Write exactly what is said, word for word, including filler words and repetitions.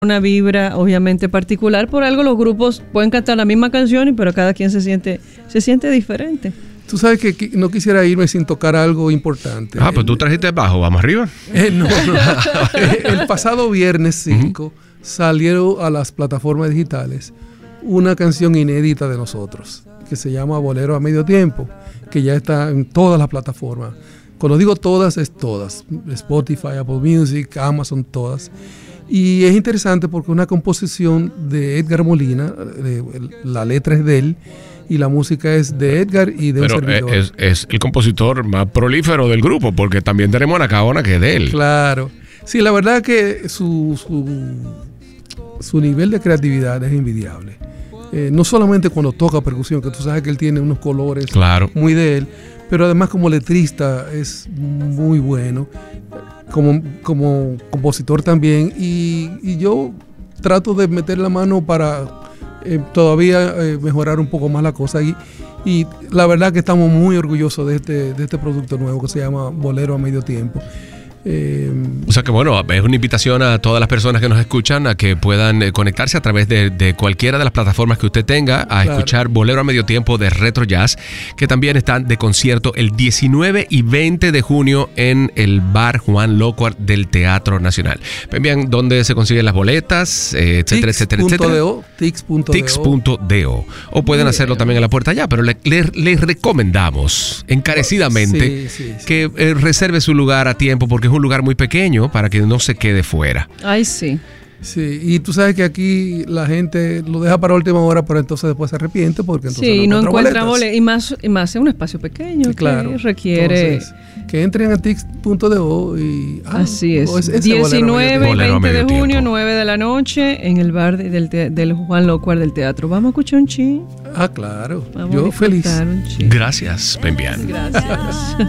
una vibra obviamente particular. Por algo los grupos pueden cantar la misma canción, pero cada quien se siente, se siente diferente. Tú sabes que no quisiera irme sin tocar algo importante. Ah, pues tú trajiste bajo, vamos arriba. Eh, no, no. El pasado viernes cinco uh-huh. salieron a las plataformas digitales una canción inédita de nosotros, que se llama Bolero a Medio Tiempo, que ya está en todas las plataformas. Cuando digo todas, es todas. Spotify, Apple Music, Amazon, todas. Y es interesante porque es una composición de Edgar Molina, la letra es de él, y la música es de Edgar y de Pero un servidor. Es, es el compositor más prolífero del grupo, porque también tenemos a Anacaona, que es de él. Claro. Sí, la verdad que su, su, su nivel de creatividad es envidiable. Eh, no solamente cuando toca percusión, que tú sabes que él tiene unos colores claro. muy de él, pero además como letrista es muy bueno. Como, como compositor también, y, y yo trato de meter la mano para eh, todavía eh, mejorar un poco más la cosa, y, y la verdad que estamos muy orgullosos de este, de este producto nuevo que se llama Bolero a Medio Tiempo. Eh, o sea que bueno, es una invitación a todas las personas que nos escuchan a que puedan eh, conectarse a través de, de cualquiera de las plataformas que usted tenga a claro. escuchar Bolero a Medio Tiempo de Retro Jazz, que también están de concierto el diecinueve y veinte de junio en el bar Juan Lócuar del Teatro Nacional. Bien, ¿dónde se consiguen las boletas? Eh, etcétera, etcétera, etcétera. tix punto do, tix punto do. O pueden hacerlo también en la puerta allá, pero les le, le recomendamos encarecidamente sí, sí, sí. que eh, reserve su lugar a tiempo, porque es un lugar muy pequeño para que no se quede fuera. Ay, sí. Sí, y tú sabes que aquí la gente lo deja para última hora, pero entonces después se arrepiente porque entonces sí, no, no encuentra boletas. boletas. Y más, y más en un espacio pequeño sí, claro. que requiere... Entonces, que entren a tix punto do y... Ah, así es. es diecinueve y veinte de junio, tiempo. nueve de la noche, en el bar de, del, te, del Juan Lócuar del Teatro. ¿Vamos a escuchar un chin? Ah, claro. Vamos Yo feliz. Un chin. Gracias, Pembian. Gracias.